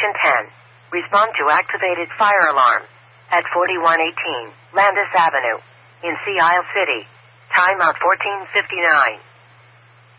Station 10. Respond to activated fire alarm at 4118 Landis Avenue in Sea Isle City. Timeout 14:59.